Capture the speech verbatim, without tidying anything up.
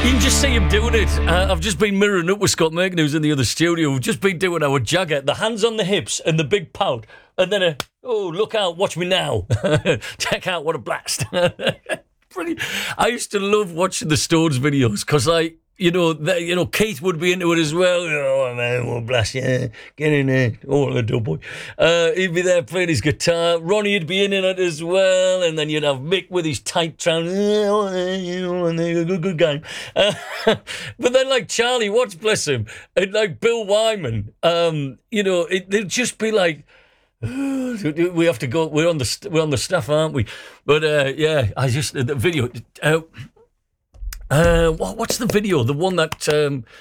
You can just see him doing it. Uh, I've just been mirroring up with Scott Merkin, who's in the other studio. We've just been doing our Jagger, the hands on the hips and the big pout. And then a, oh, look out, watch me now. Check out, what a blast. Pretty. I used to love watching the Stones videos because I, you know, the, you know, Keith would be into it as well. Oh, man, well, blast you. Get in there. Oh, the doughboy. Uh, he'd be there playing his guitar. Ronnie would be in it as well. And then you'd have Mick with his tight trousers. And a good, good game. Uh, but then, like, Charlie Watts, bless him, and like Bill Wyman, um, you know, it, they'd just be like, we have to go. We're on the we're on the stuff, aren't we? But uh, yeah, I just the video. Uh, uh, what, what's the video? The one that um,